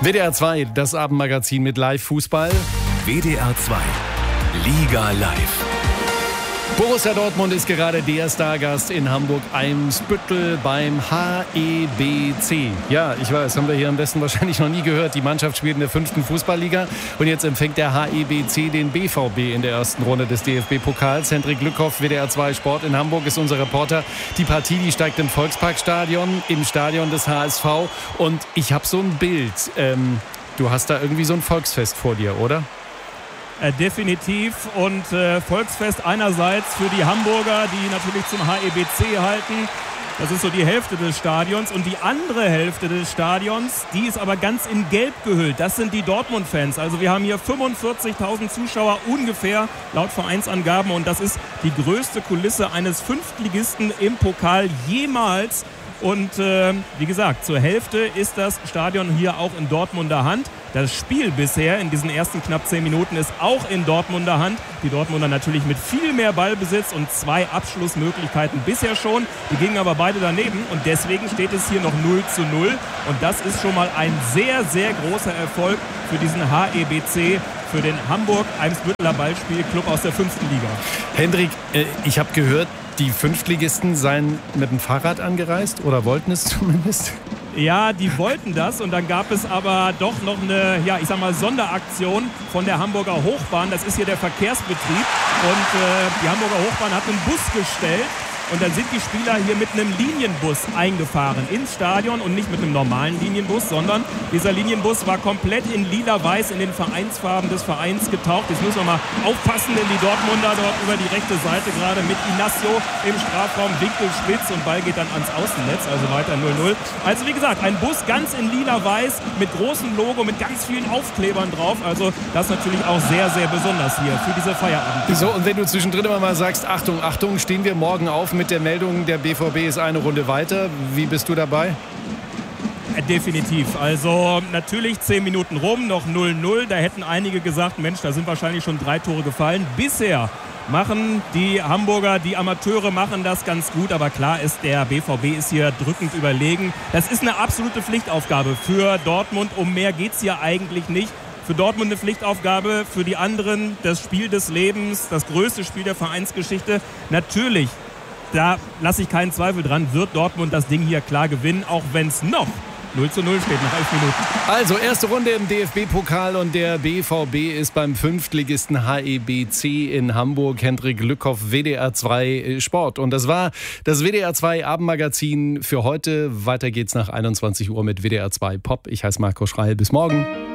WDR 2, das Abendmagazin mit Live-Fußball. WDR 2, Liga live. Borussia Dortmund ist gerade der Stargast in Hamburg-Eimsbüttel beim HEBC. Ja, ich weiß, haben wir hier am besten wahrscheinlich noch nie gehört. Die Mannschaft spielt in der 5. Fußballliga und jetzt empfängt der HEBC den BVB in der ersten Runde des DFB-Pokals. Hendrik Lückhoff, WDR 2 Sport in Hamburg, ist unser Reporter. Die Partie, die steigt im Volksparkstadion, im Stadion des HSV. Und ich habe so ein Bild. Du hast da irgendwie so ein Volksfest vor dir, oder? Definitiv und Volksfest einerseits für die Hamburger, die natürlich zum HEBC halten. Das ist so die Hälfte des Stadions und die andere Hälfte des Stadions, die ist aber ganz in Gelb gehüllt. Das sind die Dortmund-Fans. Also wir haben hier 45.000 Zuschauer ungefähr laut Vereinsangaben und das ist die größte Kulisse eines Fünftligisten im Pokal jemals. Und wie gesagt, zur Hälfte ist das Stadion hier auch in Dortmunder Hand. Das Spiel bisher in diesen ersten knapp 10 Minuten ist auch in Dortmunder Hand. Die Dortmunder natürlich mit viel mehr Ballbesitz und 2 Abschlussmöglichkeiten bisher schon. Die gingen aber beide daneben und deswegen steht es hier noch 0:0. Und das ist schon mal ein sehr, sehr großer Erfolg für diesen HEBC, für den Hamburg-Eimsbütteler Ballspielclub aus der 5. Liga. Hendrik, ich habe gehört, die Fünftligisten seien mit dem Fahrrad angereist oder wollten es zumindest? Ja, die wollten das und dann gab es aber doch noch eine, Sonderaktion von der Hamburger Hochbahn. Das ist hier der Verkehrsbetrieb und die Hamburger Hochbahn hat einen Bus gestellt. Und dann sind die Spieler hier mit einem Linienbus eingefahren ins Stadion und nicht mit einem normalen Linienbus, sondern dieser Linienbus war komplett in lila-weiß in den Vereinsfarben des Vereins getaucht. Jetzt müssen wir mal aufpassen, denn die Dortmunder dort über die rechte Seite gerade mit Inacio im Strafraum, Winkelspitz und Ball geht dann ans Außennetz, also weiter 0:0. Also wie gesagt, ein Bus ganz in lila-weiß mit großem Logo, mit ganz vielen Aufklebern drauf. Also das natürlich auch sehr, sehr besonders hier für diese Feierabend. So, und wenn du zwischendrin immer mal sagst, Achtung, Achtung, stehen wir morgen auf mit der Meldung, der BVB ist eine Runde weiter. Wie bist du dabei? Definitiv. Also natürlich 10 Minuten rum, noch 0:0. Da hätten einige gesagt, Mensch, da sind wahrscheinlich schon 3 Tore gefallen. Bisher machen die Hamburger, die Amateure machen das ganz gut. Aber klar ist, der BVB ist hier drückend überlegen. Das ist eine absolute Pflichtaufgabe für Dortmund. Um mehr geht es hier eigentlich nicht. Für Dortmund eine Pflichtaufgabe, für die anderen das Spiel des Lebens, das größte Spiel der Vereinsgeschichte. Natürlich, da lasse ich keinen Zweifel dran, wird Dortmund das Ding hier klar gewinnen, auch wenn es noch 0:0 steht nach 11 Minuten. Also erste Runde im DFB-Pokal und der BVB ist beim Fünftligisten HEBC in Hamburg. Hendrik Lückhoff, WDR 2 Sport. Und das war das WDR 2 Abendmagazin für heute. Weiter geht's nach 21 Uhr mit WDR 2 Pop. Ich heiße Marco Schreil. Bis morgen.